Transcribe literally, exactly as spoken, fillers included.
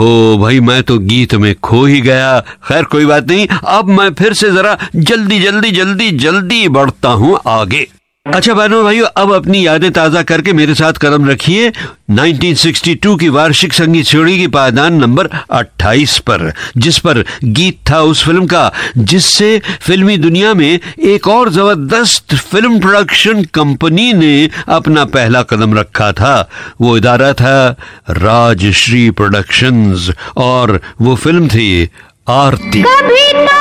ओहो भाई, मैं तो गीत में खो ही गया। खैर कोई बात नहीं, अब मैं फिर से जरा जल्दी जल्दी जल्दी जल्दी बढ़ता हूँ आगे। अच्छा बहनों भाइयों, अब अपनी यादें ताज़ा करके मेरे साथ कदम रखिए उन्नीस सौ बासठ की वार्षिक संगीत श्रेणी की पायदान नंबर अट्ठाईस पर, जिस पर गीत था उस फिल्म का जिससे फिल्मी दुनिया में एक और जबरदस्त फिल्म प्रोडक्शन कंपनी ने अपना पहला कदम रखा था। वो इदारा था राजश्री प्रोडक्शंस और वो फिल्म थी आरती।